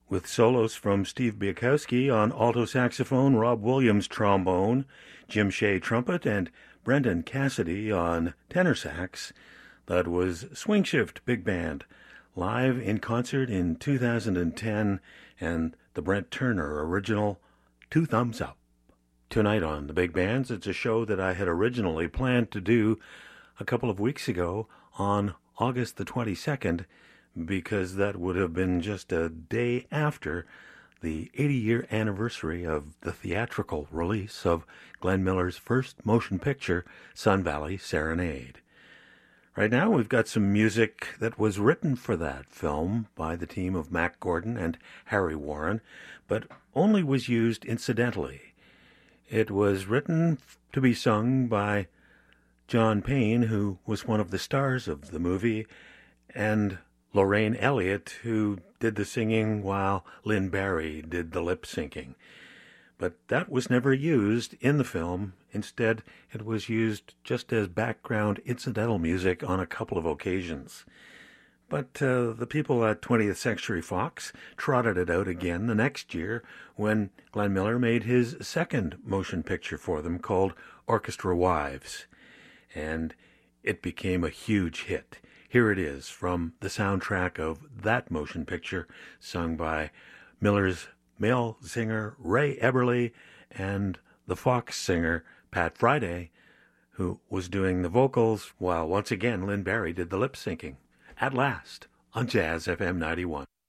with solos from Steve Biakowski on alto saxophone, Rob Williams trombone, Jim Shea trumpet, and Brendan Cassidy on tenor sax. That was Swing Shift Big Band, live in concert in 2010, and the Brent Turner original, Two Thumbs Up. Tonight on The Big Bands, it's a show that I had originally planned to do a couple of weeks ago on August the 22nd, because that would have been just a day after the 80-year anniversary of the theatrical release of Glenn Miller's first motion picture, Sun Valley Serenade. Right now we've got some music that was written for that film by the team of Mack Gordon and Harry Warren, but only was used incidentally. It was written to be sung by John Payne, who was one of the stars of the movie, and Lorraine Elliott, who did the singing while Lynn Barry did the lip-syncing. But that was never used in the film. Instead, it was used just as background incidental music on a couple of occasions. But the people at 20th Century Fox trotted it out again the next year when Glenn Miller made his second motion picture for them called Orchestra Wives. And it became a huge hit. Here it is from the soundtrack of that motion picture, sung by Miller's male singer Ray Eberly and the Fox singer Pat Friday, who was doing the vocals while once again Lynn Barry did the lip-syncing. At last, on Jazz FM 91.